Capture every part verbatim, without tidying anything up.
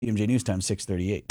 T M J News Time, six thirty-eight.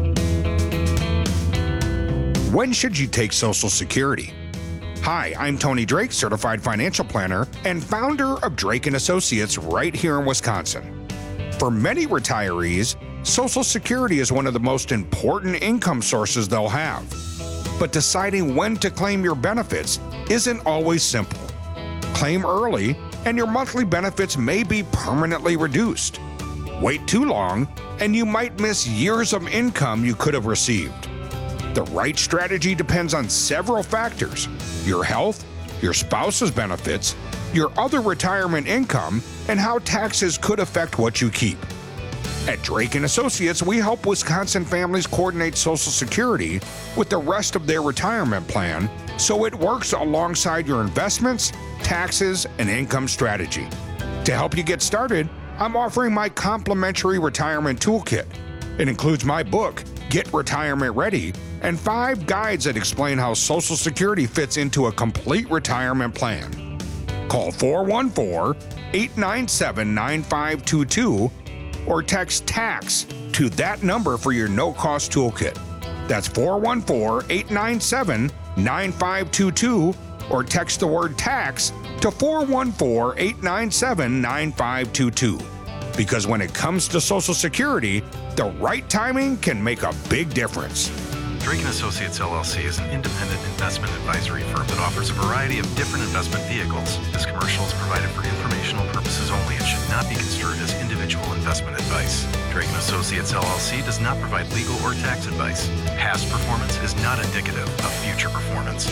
When should you take Social Security? Hi, I'm Tony Drake, certified financial planner and founder of Drake and Associates right here in Wisconsin. For many retirees, Social Security is one of the most important income sources they'll have. But deciding when to claim your benefits isn't always simple. Claim early, and your monthly benefits may be permanently reduced. Wait too long, and you might miss years of income you could have received. The right strategy depends on several factors: your health, your spouse's benefits, your other retirement income, and how taxes could affect what you keep. At Drake and Associates, we help Wisconsin families coordinate Social Security with the rest of their retirement plan so it works alongside your investments, taxes, and income strategy. To help you get started, I'm offering my complimentary retirement toolkit. It includes my book, Get Retirement Ready, and five guides that explain how Social Security fits into a complete retirement plan. Call four one four, eight nine seven, nine five two two or text TAX to that number for your no-cost toolkit. That's four one four, eight nine seven, nine five two two or text the word TAX to four one four, eight nine seven, nine five two two. Because when it comes to Social Security, the right timing can make a big difference. Drake and Associates L L C is an independent investment advisory firm that offers a variety of different investment vehicles. This commercial is provided for informational purposes only and should not be construed as individual investment advice. Drake and Associates L L C does not provide legal or tax advice. Past performance is not indicative of future performance.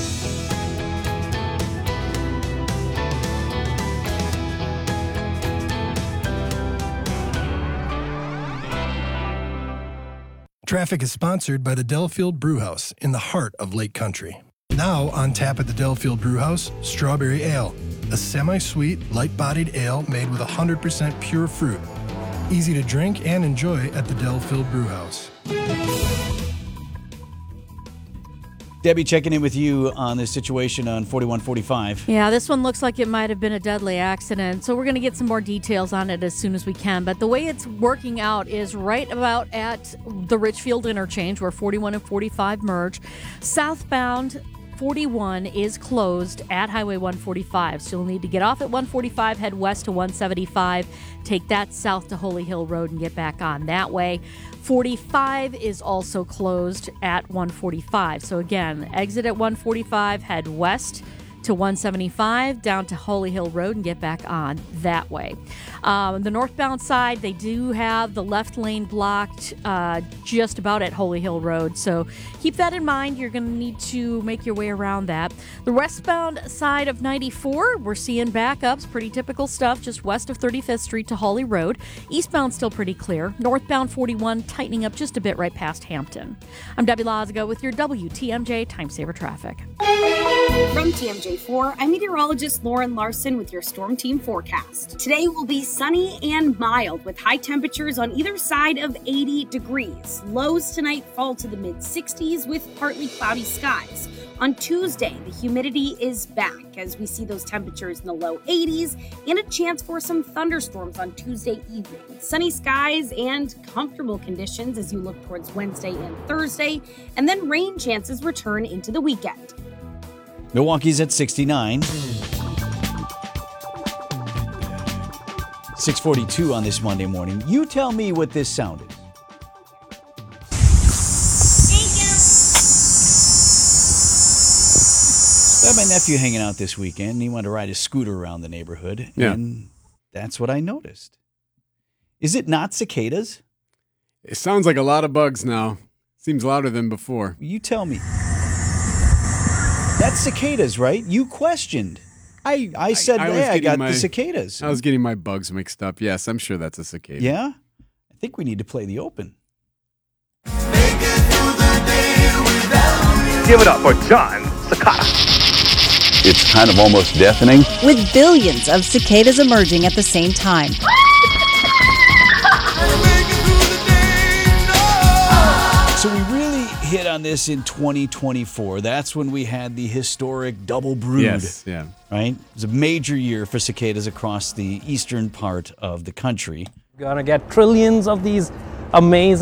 Traffic is sponsored by the Delafield Brewhouse in the heart of Lake Country. Now on tap at the Delafield Brewhouse, Strawberry Ale, a semi-sweet, light-bodied ale made with one hundred percent pure fruit. Easy to drink and enjoy at the Delafield Brewhouse. Debbie, checking in with you on this situation on forty-one forty-five. Yeah, this one looks like it might have been a deadly accident, so we're going to get some more details on it as soon as we can. But the way it's working out is right about at the Richfield interchange where forty-one and forty-five merge. Southbound forty-one is closed at Highway one forty-five, so you'll need to get off at one forty-five, head west to one seventy-five, take that south to Holy Hill Road and get back on that way. forty-five is also closed at one forty-five. So again, exit at one forty-five, head west to one seventy-five, down to Holy Hill Road and get back on that way. Um, the northbound side, they do have the left lane blocked uh, just about at Holy Hill Road. So keep that in mind. You're going to need to make your way around that. The westbound side of ninety-four, we're seeing backups, pretty typical stuff, just west of thirty-fifth Street to Hawley Road. Eastbound still pretty clear. Northbound forty-one tightening up just a bit right past Hampton. I'm Debbie Lazago with your W T M J Time Saver Traffic. From T M J four, I'm meteorologist Lauren Larson with your Storm Team forecast. Today will be sunny and mild with high temperatures on either side of eighty degrees. Lows tonight fall to the mid sixties with partly cloudy skies. On Tuesday, the humidity is back as we see those temperatures in the low eighties and a chance for some thunderstorms on Tuesday evening. Sunny skies and comfortable conditions as you look towards Wednesday and Thursday, and then rain chances return into the weekend. Milwaukee's at sixty-nine. six forty-two on this Monday morning. You tell me what this sound is. I had my nephew hanging out this weekend, and he wanted to ride his scooter around the neighborhood, yeah. and that's what I noticed. Is it not cicadas? It sounds like a lot of bugs now. Seems louder than before. You tell me. That's cicadas, right? You questioned. I, I said, I, I hey, I got my, the cicadas. I was getting my bugs mixed up. Yes, I'm sure that's a cicada. Yeah? I think we need to play the open. Give it up for John Cicada. It's kind of almost deafening. With billions of cicadas emerging at the same time. So we really hit on this in twenty twenty-four. That's when we had the historic double brood. Yes, yeah. Right? It was a major year for cicadas across the eastern part of the country. We're going to get trillions of these amazing.